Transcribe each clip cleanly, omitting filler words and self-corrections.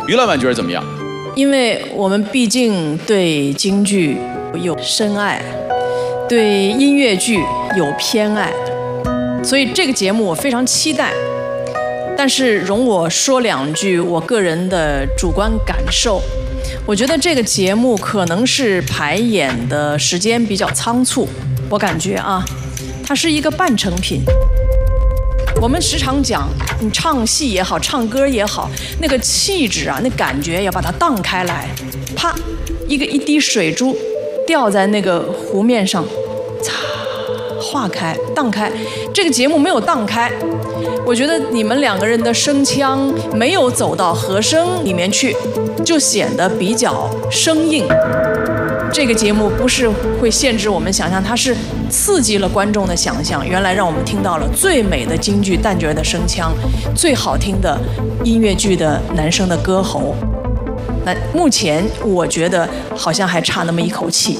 于老板觉得怎么样？ 因为我们毕竟对京剧有深爱，对音乐剧有偏爱，所以这个节目我非常期待。但是容我说两句我个人的主观感受，我觉得这个节目可能是排演的时间比较仓促，我感觉啊，它是一个半成品。我们时常讲，你唱戏也好，唱歌也好，那个气质啊，那感觉要把它荡开来，啪，一滴水珠掉在那个湖面上，擦，化开，荡开。这个节目没有荡开，我觉得你们两个人的声腔没有走到和声里面去，就显得比较生硬。这个节目不是会限制我们想象，它是刺激了观众的想象。原来让我们听到了最美的京剧旦角的声腔，最好听的音乐剧的男生的歌喉。那目前我觉得好像还差那么一口气。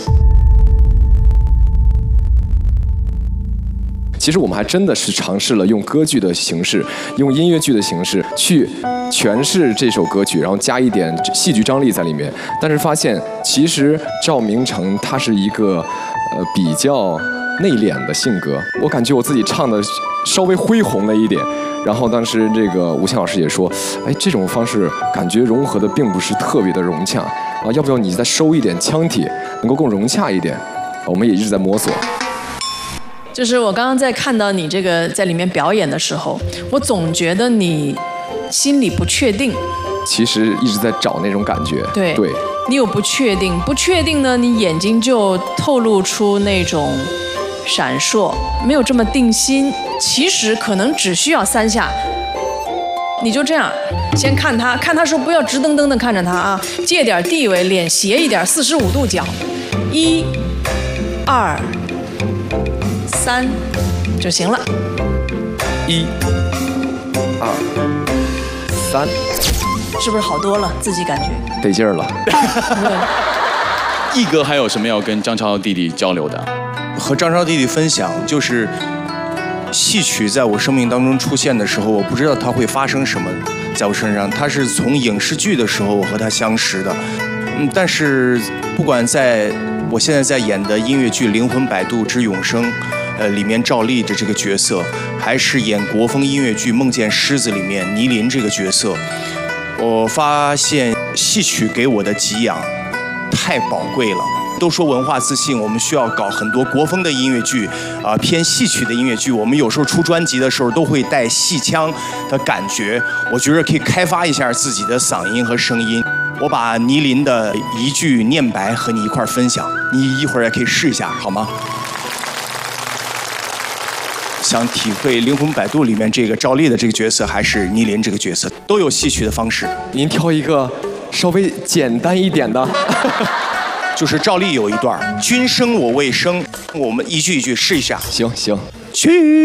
其实我们还真的是尝试了用歌剧的形式，用音乐剧的形式去诠释这首歌曲，然后加一点戏剧张力在里面。但是发现，其实赵明诚他是一个比较内敛的性格，我感觉我自己唱的稍微恢宏了一点。然后当时这个吴强老师也说，哎，这种方式感觉融合的并不是特别的融洽啊，要不要你再收一点腔体，能够更融洽一点？我们也一直在摸索。 就是我刚刚在看到你这个在里面表演的时候，我总觉得你心里不确定。 其实一直在找那种感觉。 对，你有不确定，不确定呢，你眼睛就透露出那种闪烁，没有这么定心。其实可能只需要3下，你就这样，先看他，看他说不要直瞪瞪的看着他啊，借点地位，脸斜一点，45度角，1、2、3就行了。 1、2、3， 是不是好多了？自己感觉得劲儿了。 毅哥还有什么要跟张超弟弟交流的？ 和张超弟弟分享，就是戏曲在我生命当中出现的时候，我不知道它会发生什么在我身上。它是从影视剧的时候我和他相识的，但是不管在我现在在演的音乐剧《灵魂摆渡之永生》。里面赵丽的这个角色，还是演国风音乐剧《梦见狮子》里面倪琳这个角色，我发现戏曲给我的给养太宝贵了。都说文化自信，我们需要搞很多国风的音乐剧，偏戏曲的音乐剧。我们有时候出专辑的时候都会带戏腔的感觉，我觉得可以开发一下自己的嗓音和声音。我把倪琳的一句念白和你一块分享，你一会儿也可以试一下，好吗？想体会《灵魂摆渡》里面这个赵丽的这个角色，还是倪琳这个角色，都有戏曲的方式。 您挑一个稍微简单一点的。 就是赵丽有一段君生我未生，我们一句一句试一下。 行。 去。